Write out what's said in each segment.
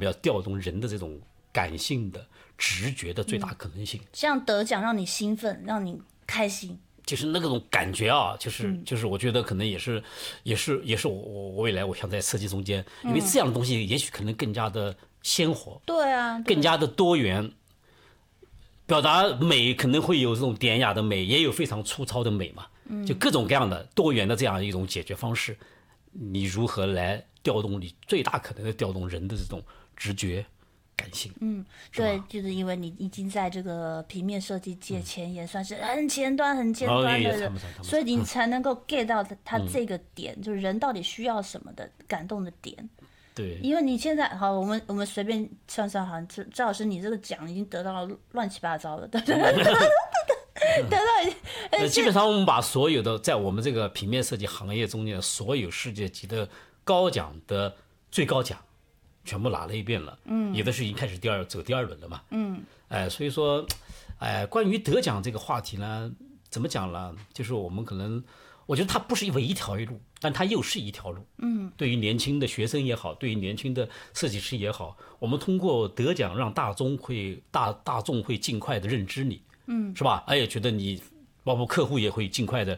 们要调动人的这种感性的直觉的最大可能性。 像得奖让你兴奋，让你开心， 就是那种感觉啊，就是我觉得可能也是我未来我想在设计中间，因为这样的东西也许可能更加的鲜活， 对啊， 更加的多元。表达美可能会有这种典雅的美，也有非常粗糙的美嘛，就各种各样的多元的这样一种解决方式，你如何来调动你最大可能的调动人的这种直觉感性？ 对，就是因为你已经在这个平面设计界前沿，算是很前端的人，所以你才能够 get 到他这个点，就是人到底需要什么的感动的点。 对， 因为你现在好，我们随便算算，好像赵老师你这个奖已经得到了乱七八糟的，对对对，得到基本上我们把所有的在我们这个平面设计行业中间的所有世界级的高奖的最高奖全部拿了一遍了，有的是已经开始走第二轮了嘛，所以说，关于得奖这个话题呢，怎么讲呢？就是我们可能，我觉得它不是唯一一条路，但它又是一条路。对于年轻的学生也好，对于年轻的设计师也好，我们通过得奖让大众会尽快的认知你，是吧？也觉得你，包括客户也会尽快的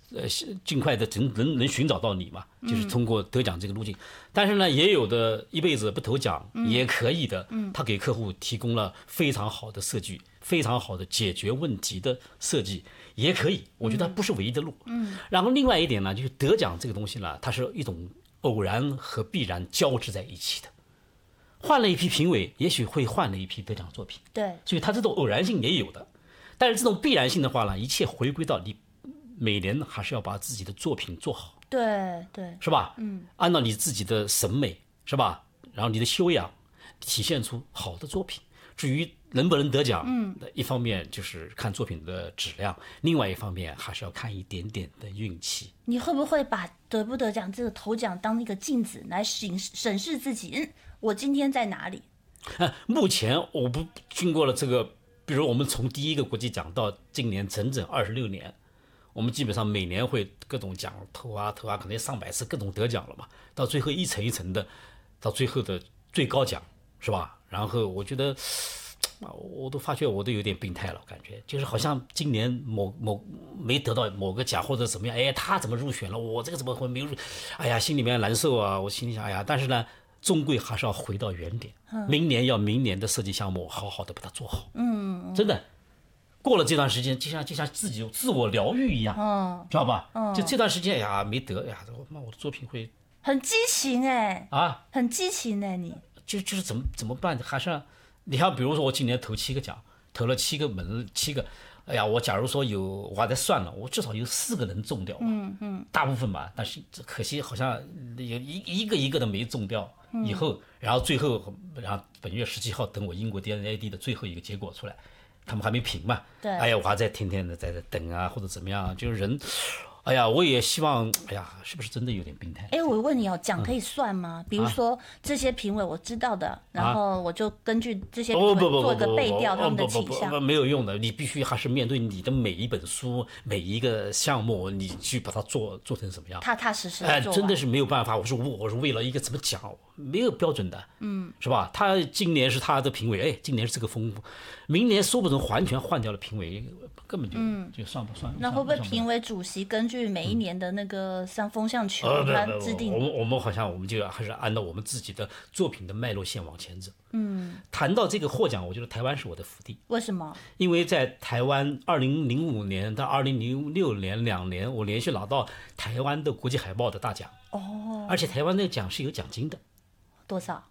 能寻找到你嘛，就是通过得奖这个路径。但是呢，也有的一辈子不投奖也可以的，他给客户提供了非常好的设计，非常好的解决问题的设计也可以。我觉得它不是唯一的路。然后另外一点呢，就是得奖这个东西呢，它是一种偶然和必然交织在一起的。换了一批评委，也许会换了一批得奖作品。 对， 所以它这种偶然性也有的。但是这种必然性的话呢，一切回归到你每年还是要把自己的作品做好， 对对， 是吧？按照你自己的审美，是吧？然后你的修养，体现出好的作品。至于能不能得奖，一方面就是看作品的质量，另外一方面还是要看一点点的运气。 你会不会把得不得奖这个头奖当一个镜子来审视自己？我今天在哪里？ 目前我不经过了这个，比如我们从第一个国际奖到今年整整26年。我们基本上每年会各种奖投啊，可能上百次各种得奖了嘛，到最后一层一层的，到最后的最高奖，是吧？然后我觉得，我都发觉我都有点病态了，感觉就是好像今年某没得到某个奖或者怎么样，他怎么入选了，我这个怎么会没入？心里面难受啊！我心里想，但是呢，终归还是要回到原点，明年的设计项目好好的把它做好，真的。过了这段时间，就像自己自我疗愈一样，知道吧？就这段时间，没得，我的作品会很激情很激情你就是怎么办？还是你看，比如说我今年投7个奖，投了7个7个，我假如说我还在算了，我至少有4个能中掉嘛，大部分吧，但是可惜好像有一个一个的没中掉，以后，然后最后，然后本月17号等我英国 DNAD 的最后一个结果出来。他们还没评嘛？ 对， 我还在天天的在等啊，或者怎么样，就是人，我也希望，是不是真的有点病态？ 我问你奖可以算吗？比如说这些评委我知道的，然后我就根据这些评委做一个背调，他们的倾向。 没有用的，你必须还是面对你的每一本书、每一个项目，你去把它做成什么样？ 踏踏实实。 真的是没有办法。我是为了一个怎么讲，没有标准的，是吧？他今年是他的评委，今年是这个风格，明年说不准完全换掉了评委，根本就算不算？ 那会不会评委主席根据每一年的那个风向球，他制定？ 我们好像我们就还是按照我们自己的作品的脉络线往前走。谈到这个获奖，我觉得台湾是我的福地。 为什么？ 因为在台湾2005年到2006年2年，我连续拿到台湾的国际海报的大奖。而且台湾那个奖是有奖金的。 多少？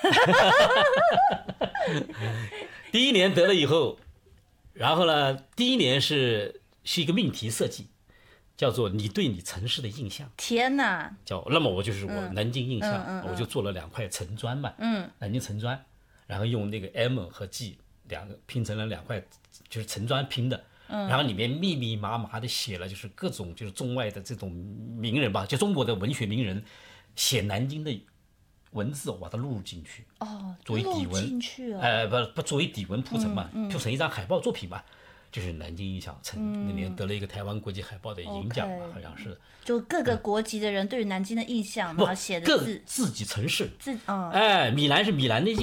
第一年得了以后，然后呢，第一年是一个命题设计，叫做你对你城市的印象。 天哪！ 那么我就是我南京印象，我就做了2块层砖嘛，南京层砖，然后用那个 M 和 G 2个拼成了2块，就是层砖拼的。然后里面密密麻麻的写了就是各种就是中外的这种名人吧，就中国的文学名人写南京的文字，我把它录入进去，作为底文，不作为底文铺成嘛，铺成一张海报作品嘛，就是南京印象那年得了一个台湾国际海报的银奖嘛，好像是。 就各个国籍的人对于南京的印象，然后写的字， 自己城市， 米兰是米兰的